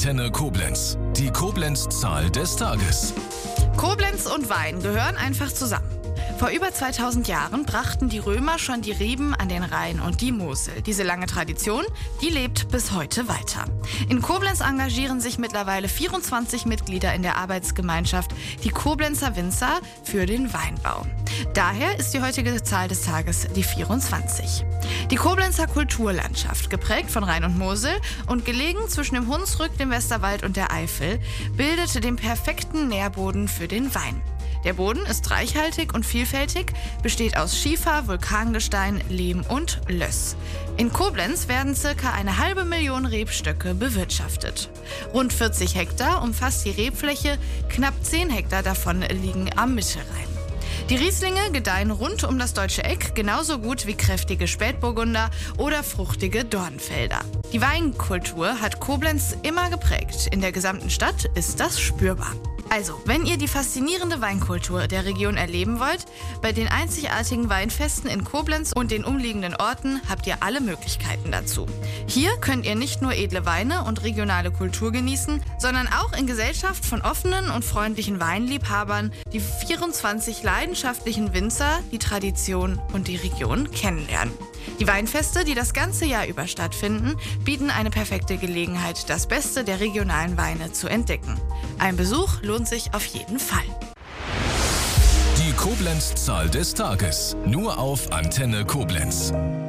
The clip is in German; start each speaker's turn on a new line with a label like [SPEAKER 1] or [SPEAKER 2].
[SPEAKER 1] Antenne Koblenz. Die Koblenz-Zahl des Tages.
[SPEAKER 2] Koblenz und Wein gehören einfach zusammen. Vor über 2000 Jahren brachten die Römer schon die Reben an den Rhein und die Mosel. Diese lange Tradition, die lebt bis heute weiter. In Koblenz engagieren sich mittlerweile 24 Mitglieder in der Arbeitsgemeinschaft, die Koblenzer Winzer, für den Weinbau. Daher ist die heutige Zahl des Tages die 24. Die Koblenzer Kulturlandschaft, geprägt von Rhein und Mosel und gelegen zwischen dem Hunsrück, dem Westerwald und der Eifel, bildet den perfekten Nährboden für den Wein. Der Boden ist reichhaltig und vielfältig, besteht aus Schiefer, Vulkangestein, Lehm und Löss. In Koblenz werden ca. 500.000 Rebstöcke bewirtschaftet. Rund 40 Hektar umfasst die Rebfläche, knapp 10 Hektar davon liegen am Mittelrhein. Die Rieslinge gedeihen rund um das Deutsche Eck genauso gut wie kräftige Spätburgunder oder fruchtige Dornfelder. Die Weinkultur hat Koblenz immer geprägt. In der gesamten Stadt ist das spürbar. Also, wenn ihr die faszinierende Weinkultur der Region erleben wollt, bei den einzigartigen Weinfesten in Koblenz und den umliegenden Orten habt ihr alle Möglichkeiten dazu. Hier könnt ihr nicht nur edle Weine und regionale Kultur genießen, sondern auch in Gesellschaft von offenen und freundlichen Weinliebhabern die 24 leidenschaftlichen Winzer, die Tradition und die Region kennenlernen. Die Weinfeste, die das ganze Jahr über stattfinden, bieten eine perfekte Gelegenheit, das Beste der regionalen Weine zu entdecken. Ein Besuch lohnt sich auf jeden Fall.
[SPEAKER 1] Die Koblenz-Zahl des Tages. Nur auf Antenne Koblenz.